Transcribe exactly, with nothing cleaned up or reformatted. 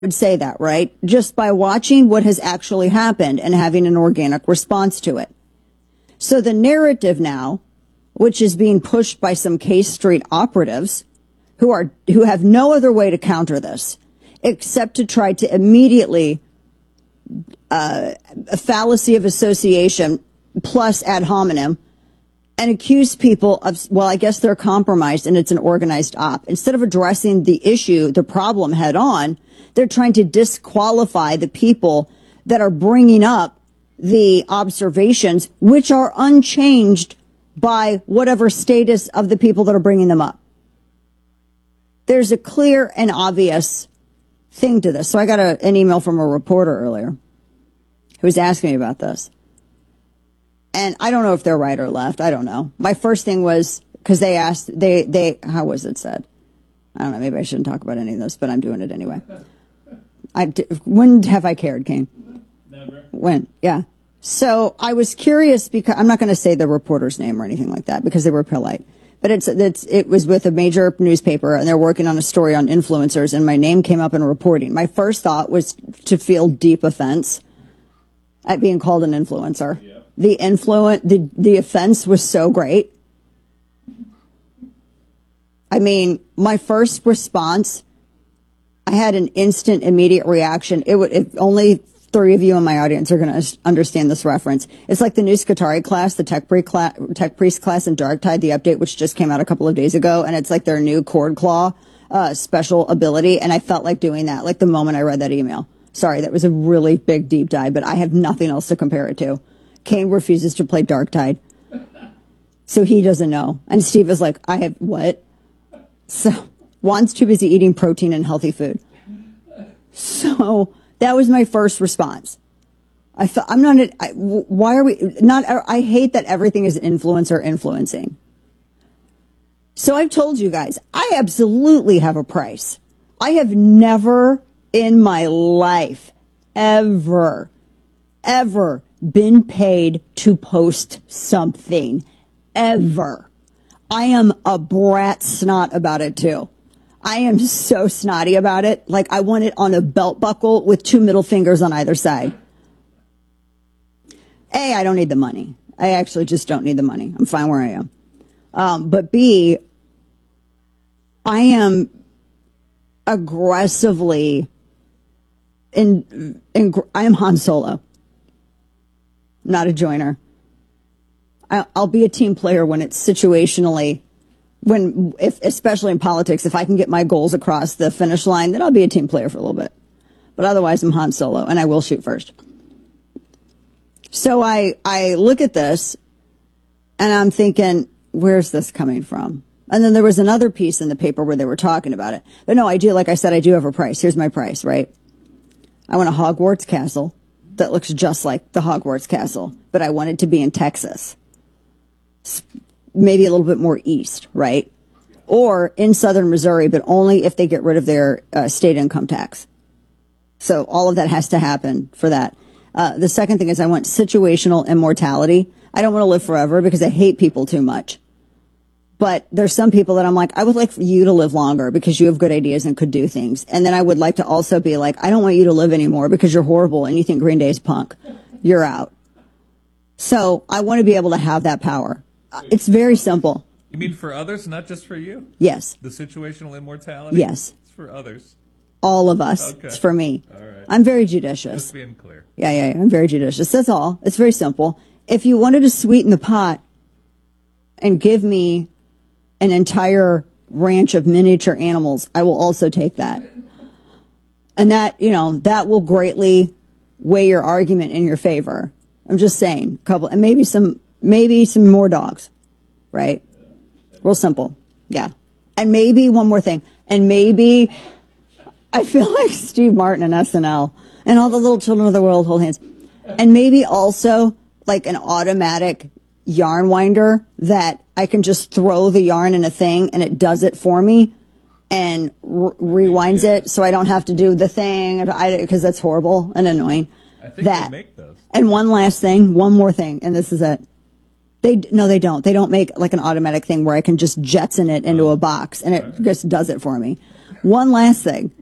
would say that, right? Just by watching what has actually happened and having an organic response to it. So the narrative now, which is being pushed by some K Street operatives who are, who have no other way to counter this except to try to immediately, uh, a fallacy of association plus ad hominem, and accuse people of, well, I guess they're compromised and it's an organized op. Instead of addressing the issue, the problem head on, they're trying to disqualify the people that are bringing up the observations, which are unchanged by whatever status of the people that are bringing them up. There's a clear and obvious thing to this. So I got a, an email from a reporter earlier who was asking me about this. And I don't know if they're right or left. I don't know. My first thing was, because they asked, they, they, how was it said? I don't know. Maybe I shouldn't talk about any of this, but I'm doing it anyway. I, when have I cared, Kane? Never. When? Yeah. So I was curious because I'm not going to say the reporter's name or anything like that because they were polite. But it's, it's, it was with a major newspaper and they're working on a story on influencers and my name came up in reporting. My first thought was to feel deep offense at being called an influencer. Yeah. The influence, the, the offense was so great. I mean, my first response, I had an instant, immediate reaction. It would, if only three of you in my audience are going to understand this reference. It's like the new Skitarii class, the tech, pre class, tech priest class in Darktide, the update, which just came out a couple of days ago. And it's like their new Cord Claw, uh, special ability. And I felt like doing that, like the moment I read that email. Sorry, that was a really big deep dive, but I have nothing else to compare it to. Kane refuses to play Darktide, so he doesn't know. And Steve is like, I have what? So Juan's too busy eating protein and healthy food. So that was my first response. I thought, I'm not, a, I, why are we not, I hate that everything is influencer influencing. So I've told you guys, I absolutely have a price. I have never in my life, ever, ever been paid to post something, ever. I am a brat snot about it too. I am so snotty about it. Like I want it on a belt buckle with two middle fingers on either side. A, I don't need the money. I actually just don't need the money. I'm fine where I am. Um, but B, I am aggressively in, in I am Han Solo. Not a joiner. I'll be a team player when it's situationally, when, if, especially in politics, if I can get my goals across the finish line, then I'll be a team player for a little bit. But otherwise, I'm Han Solo, and I will shoot first. So I, I look at this, and I'm thinking, where's this coming from? And then there was another piece in the paper where they were talking about it. But no, I do, like I said, I do have a price. Here's my price, right? I want a Hogwarts castle that looks just like the Hogwarts castle, but I want it to be in Texas. Maybe a little bit more east, right? Or in southern Missouri, but only if they get rid of their uh, state income tax. So all of that has to happen for that. Uh, the second thing is I want situational immortality. I don't want to live forever because I hate people too much. But there's some people that I'm like, I would like for you to live longer because you have good ideas and could do things. And then I would like to also be like, I don't want you to live anymore because you're horrible and you think Green Day's punk. You're out. So I want to be able to have that power. It's very simple. You mean for others, not just for you? Yes. The situational immortality? Yes. It's for others. All of us. Okay. It's for me. All right. I'm very judicious. Just being clear. Yeah, yeah, yeah. I'm very judicious. That's all. It's very simple. If you wanted to sweeten the pot and give me an entire ranch of miniature animals, I will also take that. And that, you know, that will greatly weigh your argument in your favor. I'm just saying, a couple, and maybe some, maybe some more dogs, right? Real simple. Yeah. And maybe one more thing. And maybe, I feel like Steve Martin and S N L and all the little children of the world hold hands. And maybe also like an automatic yarn winder that I can just throw the yarn in a thing and it does it for me and r- rewinds it so I don't have to do the thing because that's horrible and annoying. I think that. they make those. And one last thing, one more thing, and this is it. They no, they don't. They don't make like an automatic thing where I can just jetson it into a box and it just does it for me. One last thing.